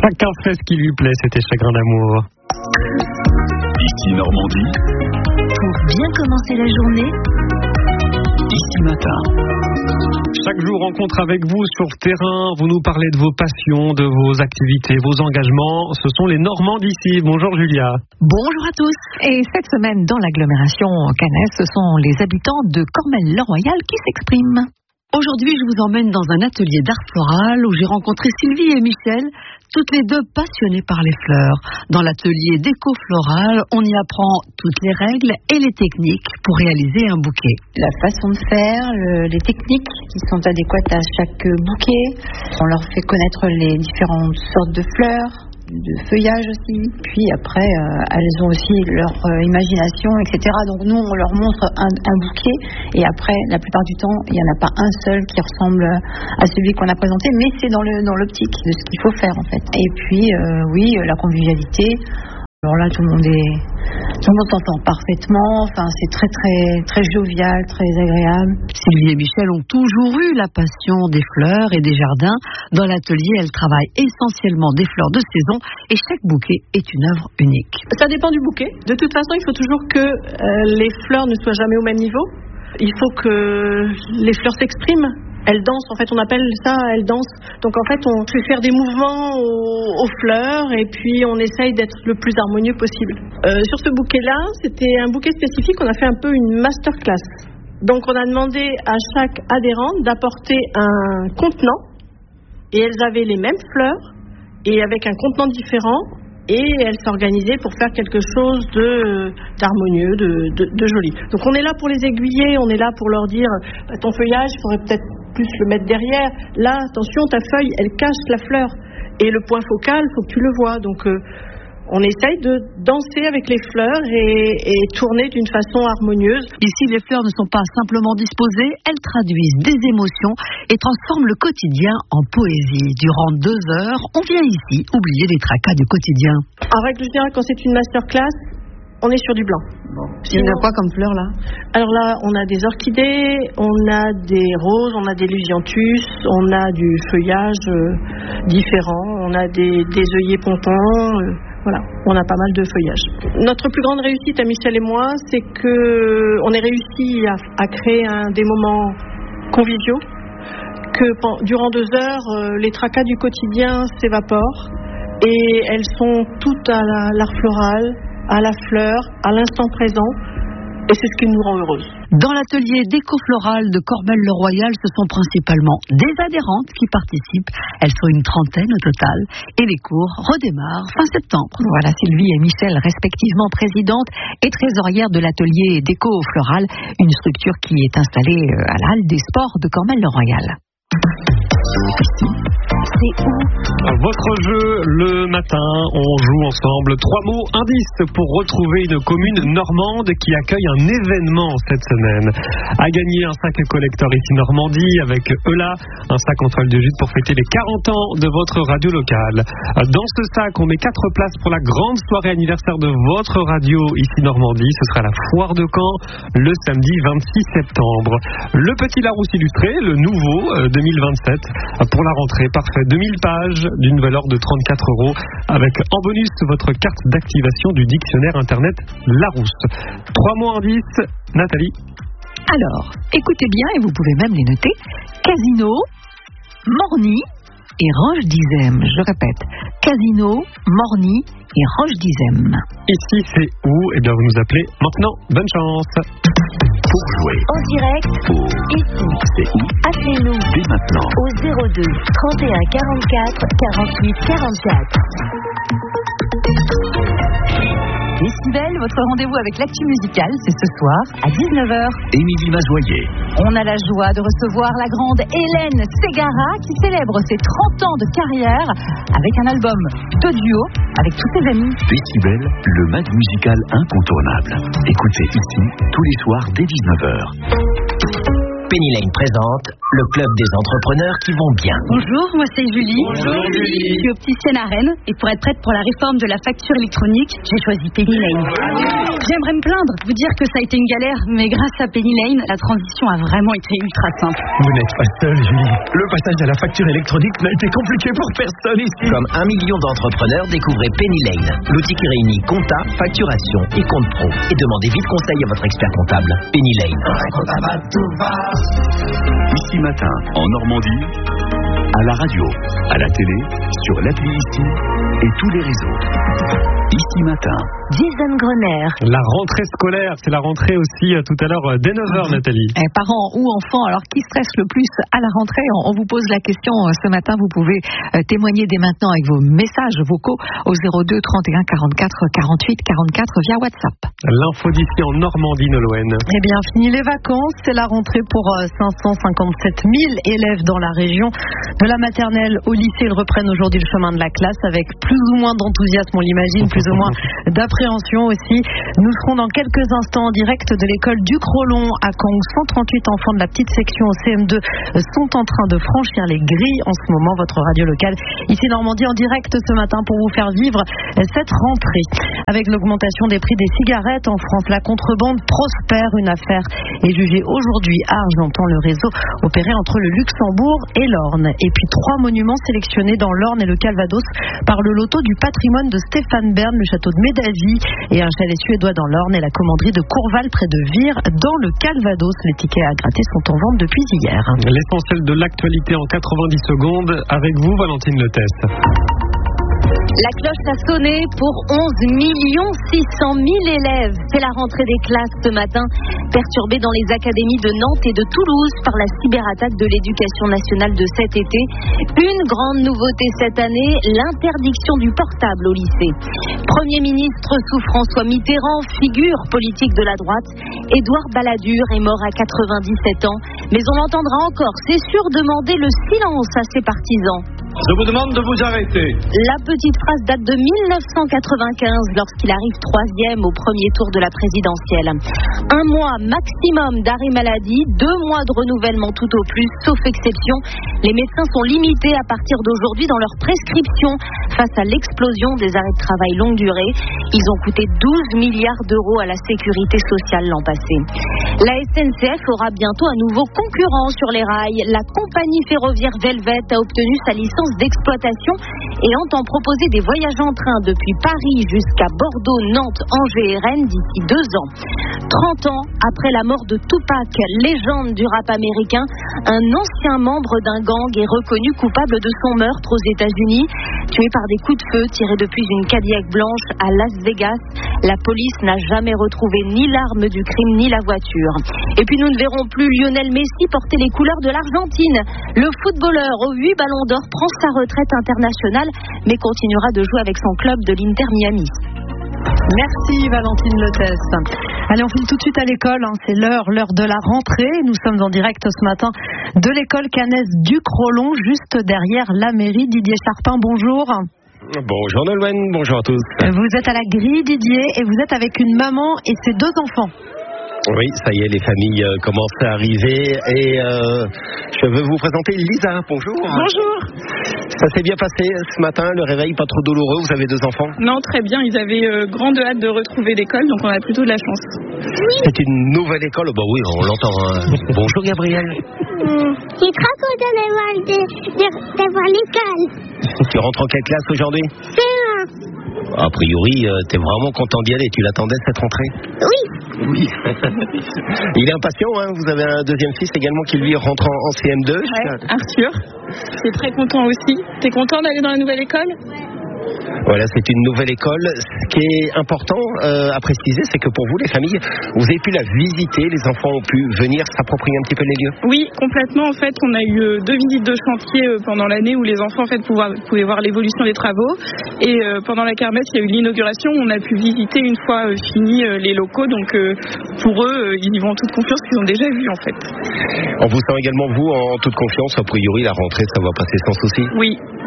Chacun fait ce qui lui plaît, c'était Chagrin d'amour. Ici Normandie. Pour bien commencer la journée, Ici Matin. Chaque jour, rencontre avec vous sur terrain. Vous nous parlez de vos passions, de vos activités, vos engagements. Ce sont les Normands d'ici. Bonjour Julia. Bonjour à tous. Et cette semaine, dans l'agglomération caennaise, ce sont les habitants de Cormelles-le-Royal qui s'expriment. Aujourd'hui, je vous emmène dans un atelier d'art floral où j'ai rencontré Sylvie et Michel, toutes les deux passionnées par les fleurs. Dans l'atelier déco-floral, on y apprend toutes les règles et les techniques pour réaliser un bouquet. La façon de faire, les techniques qui sont adéquates à chaque bouquet. On leur fait connaître les différentes sortes de fleurs, de feuillage aussi. Puis après, elles ont aussi leur imagination, etc. Donc nous, on leur montre un bouquet. Et après, la plupart du temps, il n'y en a pas un seul qui ressemble à celui qu'on a présenté. Mais c'est dans l'optique de ce qu'il faut faire, en fait. Et puis, oui, la convivialité. Alors là, tout le monde s'entend parfaitement. Enfin, c'est très, très, très jovial, très agréable. Sylvie et Michel ont toujours eu la passion des fleurs et des jardins. Dans l'atelier, elles travaillent essentiellement des fleurs de saison et chaque bouquet est une œuvre unique. Ça dépend du bouquet. De toute façon, il faut toujours que les fleurs ne soient jamais au même niveau. Il faut que les fleurs s'expriment. Elles dansent, en fait, on appelle ça, elles dansent. Donc en fait, on fait faire des mouvements aux fleurs et puis on essaye d'être le plus harmonieux possible. Sur ce bouquet-là, c'était un bouquet spécifique, on a fait un peu une masterclass. Donc on a demandé à chaque adhérente d'apporter un contenant et elles avaient les mêmes fleurs et avec un contenant différent. Et elles s'organisaient pour faire quelque chose d'harmonieux, de joli. Donc on est là pour les aiguiller, on est là pour leur dire ton feuillage, il faudrait peut-être plus le mettre derrière. Là, attention, ta feuille, elle cache la fleur. Et le point focal, il faut que tu le vois. Donc on essaye de danser avec les fleurs et tourner d'une façon harmonieuse. Ici, les fleurs ne sont pas simplement disposées, elles traduisent des émotions et transforment le quotidien en poésie. Durant 2 heures, on vient ici oublier les tracas du quotidien. En règle générale, quand c'est une masterclass, on est sur du blanc. Bon. Il y en a quoi comme fleurs là ? Alors là, on a des orchidées, on a des roses, on a des lisianthus, on a du feuillage différent, on a des œillets pontons. Voilà, on a pas mal de feuillage. Notre plus grande réussite à Michel et moi, c'est qu'on ait réussi à créer des moments conviviaux, que durant 2 heures, les tracas du quotidien s'évaporent et elles sont toutes à l'art floral, à la fleur, à l'instant présent. Et c'est ce qui nous rend heureuses. Dans l'atelier déco-floral de Cormelles-le-Royal, ce sont principalement des adhérentes qui participent. Elles sont une trentaine au total. Et les cours redémarrent fin septembre. Voilà, Sylvie et Michel, respectivement présidentes et trésorières de l'atelier déco-floral, une structure qui est installée à la halle des sports de Cormelles-le-Royal. c'est où ? Votre jeu, le matin, on joue ensemble 3 mots indices pour retrouver une commune normande qui accueille un événement cette semaine. À gagner un sac collector ici Normandie avec Eula, un sac en toile de jute pour fêter les 40 ans de votre radio locale. Dans ce sac, on met 4 places pour la grande soirée anniversaire de votre radio ici Normandie. Ce sera la foire de Caen le samedi 26 septembre. Le petit Larousse illustré, le nouveau 2027 pour la rentrée. Parfait, 2000 pages d'une valeur de 34 € avec en bonus votre carte d'activation du dictionnaire internet Larousse. 3 mots indices, Nathalie. Alors, écoutez bien et vous pouvez même les noter. Casino, Morny et Roche d'Izem. Je répète, Casino, Morny et Roche d'Izem. Ici c'est où? Eh bien vous nous appelez maintenant. Bonne chance. Pour jouer En direct, ici, c'est où? appelez-nous Dès maintenant. au 02 31 44 48 44. Décibel, votre rendez-vous avec l'actu musicale, c'est ce soir à 19h. Émilie Mazoyer. On a la joie de recevoir la grande Hélène Ségara qui célèbre ses 30 ans de carrière avec un album de duo avec tous ses amis. Décibel, le mag musical incontournable. Écoutez ici tous les soirs dès 19h. Penny Lane présente le club des entrepreneurs qui vont bien. Bonjour, moi c'est Julie. Bonjour Julie. Je suis opticienne à Rennes et pour être prête pour la réforme de la facture électronique, j'ai choisi Penny Lane. J'aimerais me plaindre, vous dire que ça a été une galère, mais grâce à Penny Lane, la transition a vraiment été ultra simple. Vous n'êtes pas seule, Julie. Le passage à la facture électronique n'a été compliqué pour personne ici. Comme 1 million d'entrepreneurs, découvrez Penny Lane, l'outil qui réunit compta, facturation et compte pro. Et demandez vite conseil à votre expert comptable. Penny Lane. Ici Matin, en Normandie, à la radio, à la télé, sur l'appli Ici et tous les réseaux. Ici Matin. Jason Grenier. La rentrée scolaire, c'est la rentrée aussi tout à l'heure dès 9h, Nathalie. Parents ou enfants, alors qui stresse le plus à la rentrée? On vous pose la question ce matin. Vous pouvez témoigner dès maintenant avec vos messages vocaux au 02 31 44 48 44 via WhatsApp. L'info d'ici en Normandie, Nolwenn. Eh bien, fini les vacances, c'est la rentrée pour 557 000 élèves dans la région. De la maternelle au lycée, ils reprennent aujourd'hui le chemin de la classe avec plus ou moins d'enthousiasme, on l'imagine, plus ou moins d'appréhension aussi. Nous serons dans quelques instants en direct de l'école du Crolon à Caen. 138 enfants de la petite section au CM2 sont en train de franchir les grilles en ce moment. Votre radio locale ici Normandie en direct ce matin pour vous faire vivre cette rentrée. Avec l'augmentation des prix des cigarettes en France, la contrebande prospère. Une affaire est jugée aujourd'hui à Argentan, le réseau opéré entre le Luxembourg et l'Orne. Et puis 3 monuments sélectionnés dans l'Orne et le Calvados par le loto du patrimoine de Stéphane Bern, le château de Médavie et un chalet suédois dans l'Orne et la commanderie de Courval près de Vire dans le Calvados. Les tickets à gratter sont en vente depuis hier. L'essentiel de l'actualité en 90 secondes avec vous, Valentine Letesse. La cloche a sonné pour 11 600 000 élèves. C'est la rentrée des classes ce matin, perturbée dans les académies de Nantes et de Toulouse par la cyberattaque de l'éducation nationale de cet été. Une grande nouveauté cette année, l'interdiction du portable au lycée. Premier ministre sous François Mitterrand, figure politique de la droite, Édouard Balladur est mort à 97 ans. Mais on l'entendra encore, c'est sûr, demander le silence à ses partisans. Je vous demande de vous arrêter. La petite phrase date de 1995 lorsqu'il arrive 3e au premier tour de la présidentielle. 1 mois maximum d'arrêt maladie, 2 mois de renouvellement tout au plus, sauf exception. Les médecins sont limités à partir d'aujourd'hui dans leur prescription face à l'explosion des arrêts de travail longue durée. Ils ont coûté 12 milliards d'euros à la sécurité sociale l'an passé. La SNCF aura bientôt un nouveau concurrent sur les rails. La compagnie ferroviaire Velvet a obtenu sa licence d'exploitation et entend proposer des voyages en train depuis Paris jusqu'à Bordeaux, Nantes, Angers et Rennes d'ici 2 ans. 30 ans après la mort de Tupac, légende du rap américain, un ancien membre d'un gang est reconnu coupable de son meurtre aux États-Unis. Tué par des coups de feu tirés depuis une Cadillac blanche à Las Vegas, la police n'a jamais retrouvé ni l'arme du crime ni la voiture. Et puis nous ne verrons plus Lionel Messi porter les couleurs de l'Argentine. Le footballeur aux 8 ballons d'or prend sa retraite internationale, mais continuera de jouer avec son club de l'Inter Miami. Merci Valentine Letesse. Allez, on file tout de suite à l'école, c'est l'heure de la rentrée. Nous sommes en direct ce matin de l'école Canès du Crolon, juste derrière la mairie. Didier Charpin, bonjour. Bonjour Nolwenn, bonjour à tous. Vous êtes à la grille, Didier, et vous êtes avec une maman et ses 2 enfants. Oui, ça y est, les familles commencent à arriver et je veux vous présenter Lisa. Bonjour. Bonjour. Ça s'est bien passé ce matin, le réveil pas trop douloureux, vous avez 2 enfants? Non, très bien, ils avaient grande hâte de retrouver l'école, donc on a plutôt de la chance. Oui. C'est une nouvelle école? Bah oui, on l'entend. Bonjour Gabriel. Je suis très content d'avoir l'école. Tu rentres en quelle classe aujourd'hui? C'est A priori, t'es vraiment content d'y aller, tu l'attendais cette rentrée? Oui. Oui. Il est impatient, vous avez un 2e fils également qui lui rentre en CM2. Ouais, Arthur, il est très content aussi. T'es content d'aller dans la nouvelle école? Voilà, c'est une nouvelle école. Ce qui est important à préciser, c'est que pour vous, les familles, vous avez pu la visiter, les enfants ont pu venir s'approprier un petit peu les lieux. Oui, complètement. En fait, on a eu 2 visites de chantier pendant l'année où les enfants en fait, pouvaient voir l'évolution des travaux. Et pendant la kermesse, il y a eu l'inauguration où on a pu visiter une fois fini les locaux. Donc pour eux, ils y vont en toute confiance, qu'ils ont déjà vu en fait. On vous sent également, vous, en toute confiance. A priori, la rentrée, ça va passer sans souci? Oui.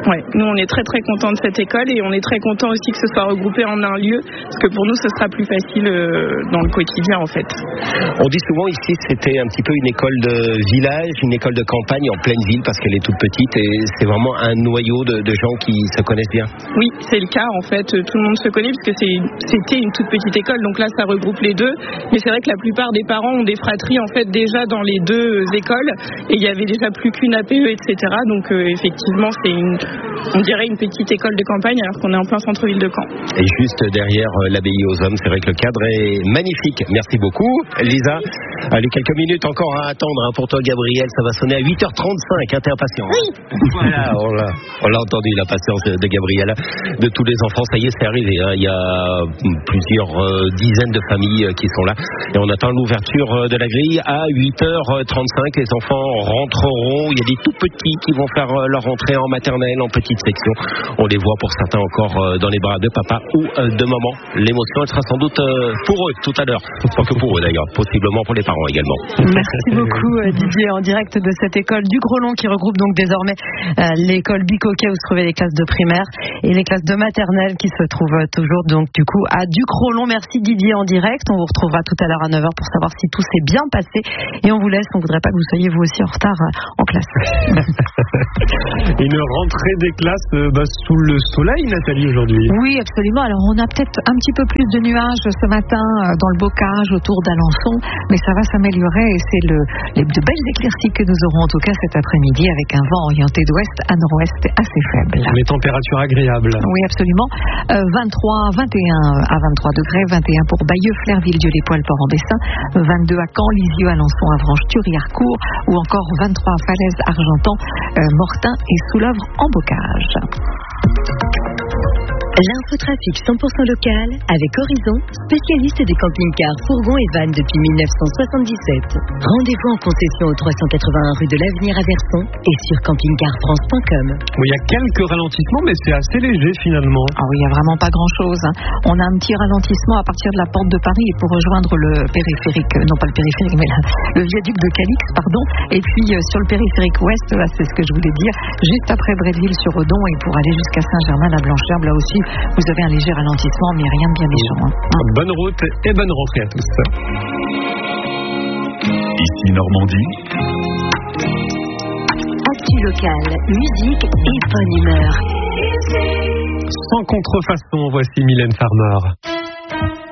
Ouais, nous on est très très contents de cette école et on est très contents aussi que ce soit regroupé en un lieu, parce que pour nous ce sera plus facile dans le quotidien en fait. On dit souvent ici c'était un petit peu une école de village, une école de campagne en pleine ville parce qu'elle est toute petite et c'est vraiment un noyau de gens qui se connaissent bien. Oui, c'est le cas en fait, tout le monde se connaît puisque c'était une toute petite école, donc là ça regroupe les deux, mais c'est vrai que la plupart des parents ont des fratries en fait déjà dans les deux écoles et il y avait déjà plus qu'une APE, etc. Donc effectivement on dirait une petite école de campagne alors qu'on est en plein centre-ville de Caen. Et juste derrière l'abbaye aux hommes, c'est vrai que le cadre est magnifique. Merci beaucoup Lisa. Allez, quelques minutes encore à attendre pour toi Gabriel, ça va sonner à 8h35, t'es impatient. Oui. Voilà, on l'a entendu, la patience de Gabriel, de tous les enfants, ça y est, c'est arrivé. Il y a plusieurs dizaines de familles qui sont là et on attend l'ouverture de la grille à 8h35. Les enfants rentreront, il y a des tout petits qui vont faire leur entrée en maternelle, en petite section. On les voit pour certains encore dans les bras de papa ou de maman. L'émotion, elle sera sans doute pour eux tout à l'heure. Pas que pour eux d'ailleurs, possiblement pour les parents également. Merci beaucoup Didier, en direct de cette école du Grelon qui regroupe donc désormais l'école Bicoquet où se trouvaient les classes de primaire et les classes de maternelle qui se trouvent toujours donc du coup à Ducrolon. Merci Didier en direct. On vous retrouvera tout à l'heure à 9h pour savoir si tout s'est bien passé et on vous laisse. On voudrait pas que vous soyez vous aussi en retard en classe. Une rentrée des classes sous le soleil, Nathalie, aujourd'hui. Oui, absolument. Alors on a peut-être un petit peu plus de nuages ce matin dans le bocage autour d'Alençon, mais ça va s'améliorer et c'est de belles éclaircies que nous aurons en tout cas cet après-midi avec un vent orienté d'ouest à nord-ouest assez faible. Les températures agréables. Oui, absolument. 21 à 23 degrés, 21 pour Bayeux, Flairville, Dieu-les-Poils, Port-en-Bessin, 22 à Caen, Lisieux, Alençon, Avranches, Thury, Harcourt ou encore 23 à Falaise, Argentan, Mortain et Souleuvre en bocage. L'infotrafic 100% local avec Horizon, spécialiste des camping-cars, fourgons et vannes depuis 1977. Rendez-vous en concession au 381 rue de l'Avenir à Verson et sur campingcarfrance.com. Oui, il y a quelques ralentissements, mais c'est assez léger finalement. Ah oui, il n'y a vraiment pas grand-chose. On a un petit ralentissement à partir de la porte de Paris pour rejoindre le périphérique, non pas le périphérique, mais le viaduc de Calix, pardon. Et puis sur le périphérique ouest, là, c'est ce que je voulais dire, juste après Bretteville-sur-Odon et pour aller jusqu'à Saint-Germain-la-Blanchère, là aussi, vous avez un léger ralentissement, mais rien de bien méchant. Bonne route et bonne rentrée à tous. Ici Normandie. Actu locale, musique et bonne humeur. Sans contrefaçon, voici Mylène Farmer.